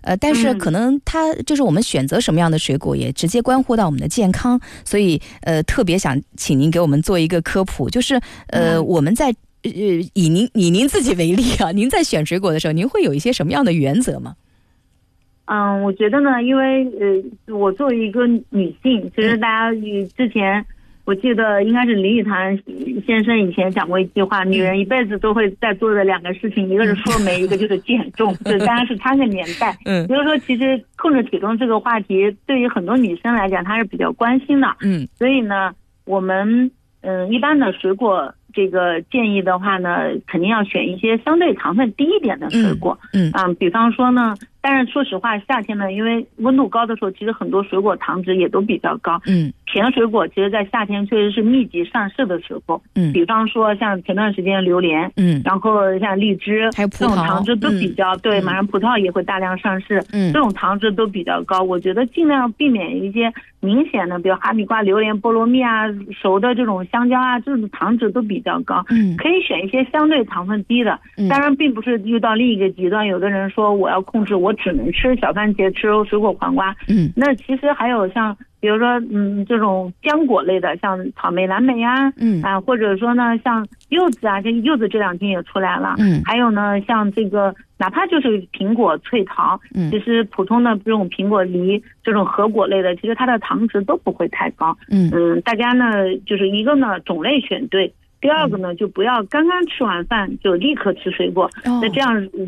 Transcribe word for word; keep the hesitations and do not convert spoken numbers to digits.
呃，但是可能它就是我们选择什么样的水果也直接关乎到我们的健康，所以呃特别想请您给我们做一个科普，就是呃我们在呃以您以您自己为例啊，您在选水果的时候，您会有一些什么样的原则吗？ 嗯，我觉得呢，因为呃我作为一个女性，其实大家之前。我记得应该是林语堂先生以前讲过一句话，女人一辈子都会在做的两个事情，一个是说媒，一个就是减重。这当然是他那年代。嗯，比如说，其实控制体重这个话题，对于很多女生来讲，她是比较关心的。嗯，所以呢，我们嗯一般的水果这个建议的话呢，肯定要选一些相对糖分低一点的水果。嗯，啊、嗯，比方说呢。但是说实话，夏天呢，因为温度高的时候，其实很多水果糖值也都比较高。嗯，甜水果其实在夏天确实是密集上市的时候。嗯，比方说像前段时间榴莲，嗯，然后像荔枝，还有葡萄，这种糖值都比较、嗯、对，马上葡萄也会大量上市。嗯，这种糖值都比较高，我觉得尽量避免一些明显的，比如哈密瓜、榴莲、菠萝蜜啊，熟的这种香蕉啊，这种糖值都比较高。嗯，可以选一些相对糖分低的。嗯，当然并不是遇到另一个极端，有的人说我要控制我。只能吃小番茄，吃水果黄瓜。嗯，那其实还有像比如说嗯这种浆果类的，像草莓、蓝莓啊，嗯啊，或者说呢像柚子啊，这柚子这两天也出来了。嗯，还有呢像这个哪怕就是苹果、脆桃，嗯，其实普通的这种苹果、梨这种核果类的，其实它的糖值都不会太高。嗯嗯，大家呢就是一个呢种类选对。第二个呢，就不要刚刚吃完饭就立刻吃水果，那、哦、这样